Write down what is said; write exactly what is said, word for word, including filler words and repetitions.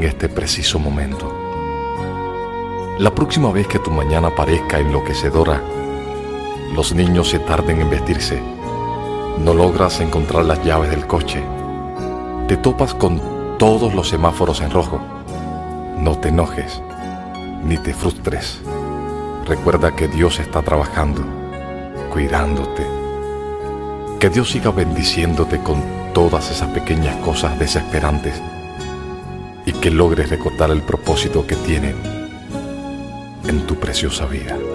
este preciso momento. La próxima vez que tu mañana parezca enloquecedora, los niños se tarden en vestirse, no logras encontrar las llaves del coche, te topas con todos los semáforos en rojo, no te enojes ni te frustres. Recuerda que Dios está trabajando, cuidándote. Que Dios siga bendiciéndote con todas esas pequeñas cosas desesperantes y que logres recordar el propósito que tienen en tu preciosa vida.